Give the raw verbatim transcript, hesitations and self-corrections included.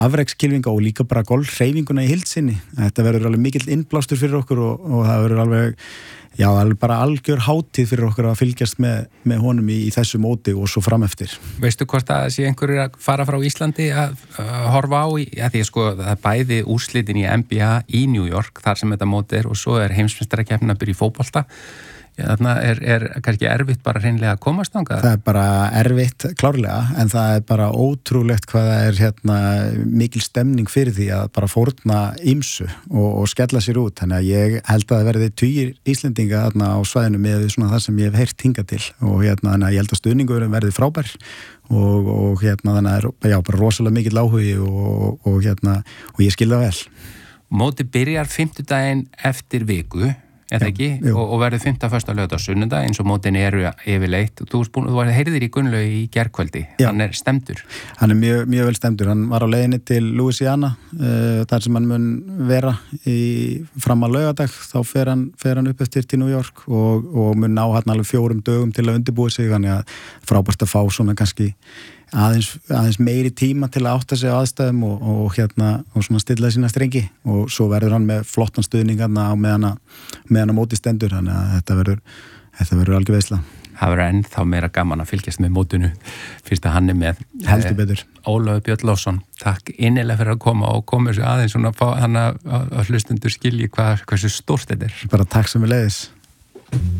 afrekskylfinga og líka bara golfhreyfinguna í heild sinni. Þetta verður alveg mikill innblástur fyrir okkur og, og það verður alveg, já, alveg bara algjör hátíð fyrir okkur að fylgjast með, með honum í, í þessu móti og svo frameftir. Veistu hvort að sé einhverjur að fara frá Íslandi að, að horfa á í, að því að sko það er bæði úrslitin í N B A í New York þar sem þetta móti er og svo er heimsmeistarakeppnin að byrja í fótbolta. Þarna er, er kannski erfitt bara hreinlega að komast þangað? Það er bara erfitt, klárlega, en það er bara ótrúlegt hvað það er hérna mikil stemning fyrir því að bara fórna ýmsu og, og skella sér út. Þannig að ég held að það verði tugir Íslendinga þarna á svæðinu með svona það sem ég hef heyrt hingað til og hérna þannig að ég held að stuðningurinn verði frábær og, og hérna þannig að það er já, bara rosalega mikill áhugi og, og hérna og ég skil það vel. Móti byrjar fimmtudaginn eftir viku eða ekki, og, og verður fimmta fösta laugardag sunnudag eins og mótin eru yfirleitt. Þú, búin, þú heyrðir í Gunnlaug í gærkvöldi, hann er stemdur. Hann er mjög, mjög vel stemdur, hann var á leiðinni til Louisiana, uh, þar sem hann mun vera í, fram að laugardag, þá fer hann, fer hann upp eftir til New York og, og mun ná hann alveg fjórum dögum til að undirbúa sig, þannig að frábært að fá svona kannski aðeins, aðeins meiri tíma til að átta sig á aðstæðum og, og hérna og svona stilla sína strengi og svo verður hann með flottan stuðning hérna á meðan að móti stendur, þannig að þetta verður þetta verður algjör veisla. Það verður ennþá meira gaman að fylgjast með mótinu fyrst að hann er með. Heldur betur. Ólafur Björn Lofsson, takk innilega fyrir að koma og koma þessu aðeins svona að hlustundur skilji hvað, hversu stórt þetta er. Bara takk sem við leiðis.